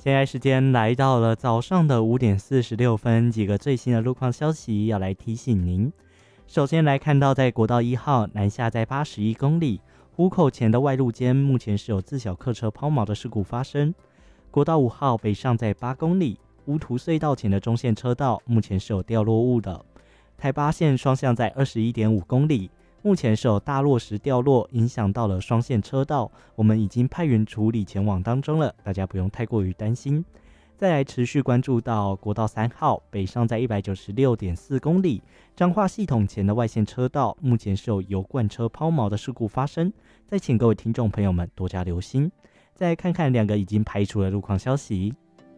现在时间来到了早上的5:46，几个最新的路况消息要来提醒您。首先来看到，在国道1号南下在81公里，湖口前的外路间目前是有自小客车抛锚的事故发生。国道5号北上在8公里，乌涂隧道前的中线车道目前是有掉落物的。台八线双向在21.5公里，目前是有大落石掉落，影响到了双线车道，我们已经派员处理前往当中了，大家不用太过于担心。再来持续关注到国道3号北上在196.4公里，彰化系统前的外线车道目前是有油罐车抛锚的事故发生，再请各位听众朋友们多加留心。再来看看两个已经排除的路况消息。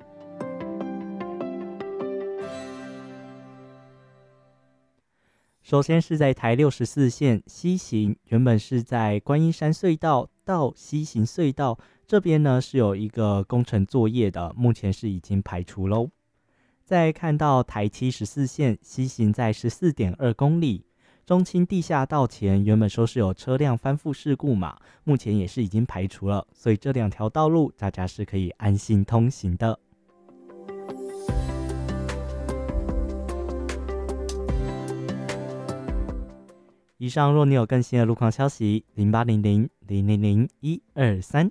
首先是在台64线西行，原本是在观音山隧道到西行隧道这边呢是有一个工程作业的，目前是已经排除咯。再看到台74线西行在14.2公里，中清地下道前原本说是有车辆翻覆事故嘛，目前也是已经排除了，所以这两条道路大家是可以安心通行的。以上若你有更新的路况消息，0800-000-123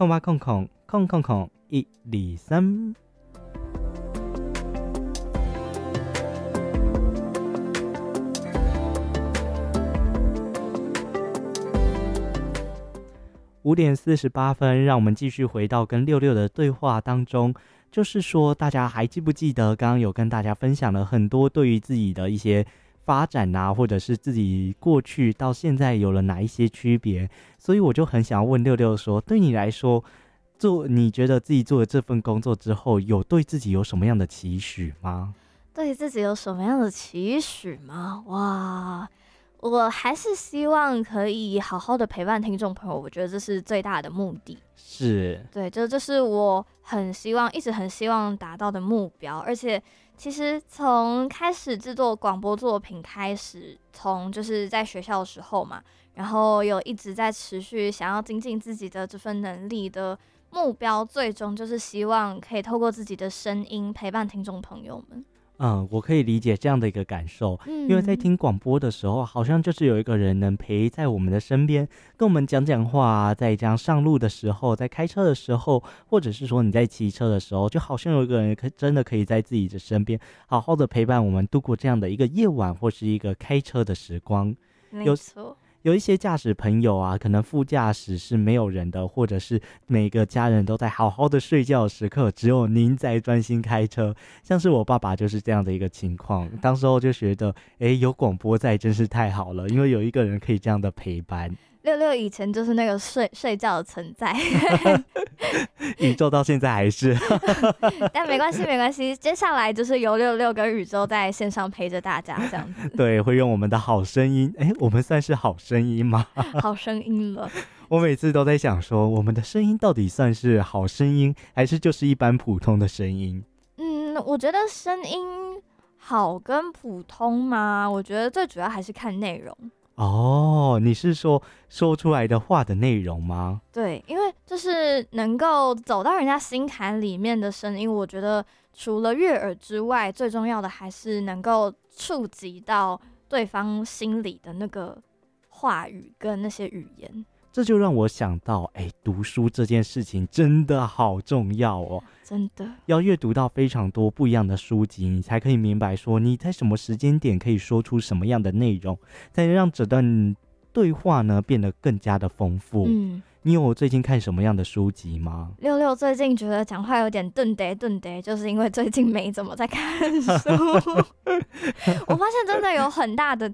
0800-123。5:48，让我们继续回到跟66的对话当中。就是说，大家还记不记得刚刚有跟大家分享了很多对于自己的一些发展啊，或者是自己过去到现在有了哪一些区别？所以我就很想要问66说，对你来说，你觉得自己做了这份工作之后，有对自己有什么样的期许吗？ 对自己有什么样的期许吗？哇，我还是希望可以好好的陪伴听众朋友，我觉得这是最大的目的。 是， 对，这是我一直很希望达到的目标。而且其实从开始制作广播作品开始，从就是在学校的时候嘛，然后有一直在持续想要精进自己的这份能力的目标，最终就是希望可以透过自己的声音陪伴听众朋友们。 我可以理解这样的一个感受，因为在听广播的时候，好像就是有一个人能陪在我们的身边，跟我们讲讲话啊，在这样上路的时候，在开车的时候，或者是说你在骑车的时候，就好像有一个人真的可以在自己的身边，好好的陪伴我们度过这样的一个夜晚，或是一个开车的时光。 没错。 有一些驾驶朋友啊，可能副驾驶是没有人的，或者是每个家人都在好好的睡觉的时刻，只有您在专心开车。像是我爸爸就是这样的一个情况，当时候就觉得有广播在真是太好了，因为有一个人可以这样的陪伴。 66以前就是那个睡觉的存在宇宙到现在还是但没关系，接下来就是由66跟宇宙在线上陪着大家这样子。 对，会用我们的好声音，我们算是好声音吗？ 好声音了。 我每次都在想说，我们的声音到底算是好声音，还是就是一般普通的声音？ 我觉得声音好跟普通嘛，我觉得最主要还是看内容。 你是说出来的话的内容吗？ 对，因为就是能够走到人家心坎里面的声音，我觉得除了悦耳之外，最重要的还是能够触及到对方心里的那个话语跟那些语言。 这就让我想到，读书这件事情真的好重要哦， 真的要阅读到非常多不一样的书籍，你才可以明白说你在什么时间点可以说出什么样的内容，才能让这段对话呢变得更加的丰富。你有最近看什么样的书籍吗 ？66最近觉得讲话有点顿得，就是因为最近没怎么在看书。我发现真的有很大的